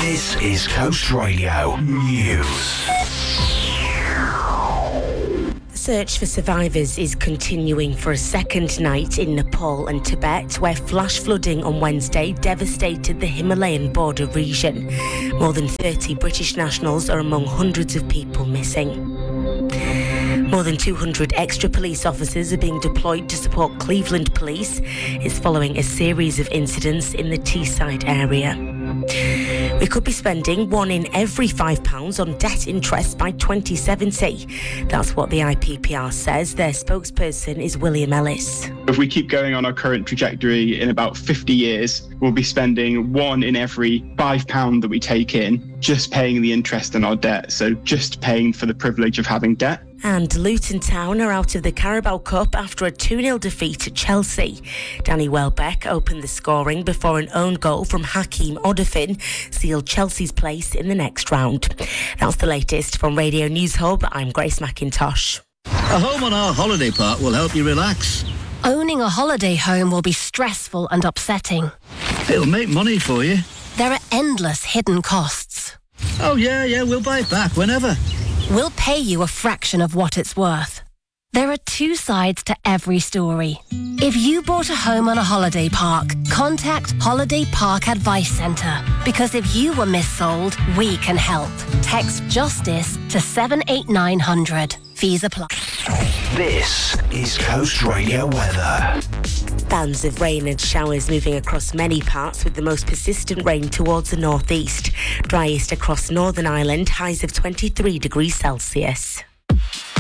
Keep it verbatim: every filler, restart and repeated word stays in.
This is Coast Radio News. The search for survivors is continuing for a second night in Nepal and Tibet, where flash flooding on Wednesday devastated the Himalayan border region. More than thirty British nationals are among hundreds of people missing. More than two hundred extra police officers are being deployed to support Cleveland Police. It's following a series of incidents in the Teesside area. We could be spending one in every five pounds on debt interest by twenty seventy. That's what the I P P R says. Their spokesperson is William Ellis. If we keep going on our current trajectory, in about fifty years, we'll be spending one in every five pound that we take in, just paying the interest on our debt. So just paying for the privilege of having debt. And Luton Town are out of the Carabao Cup after a two nil defeat at Chelsea. Danny Welbeck opened the scoring before an own goal from Hakeem Odafin sealed Chelsea's place in the next round. That's the latest from Radio News Hub. I'm Grace McIntosh. A home on our holiday park will help you relax. Owning a holiday home will be stressful and upsetting. It'll make money for you. There are endless hidden costs. Oh yeah, yeah, we'll buy it back whenever. We'll pay you a fraction of what it's worth. There are two sides to every story. If you bought a home on a holiday park, contact Holiday Park Advice Centre. Because if you were missold, we can help. Text JUSTICE to seven eight nine hundred. Fees apply. This is Coast Radio weather. Bands of rain and showers moving across many parts, with the most persistent rain towards the northeast. Driest across Northern Ireland, highs of twenty-three degrees Celsius.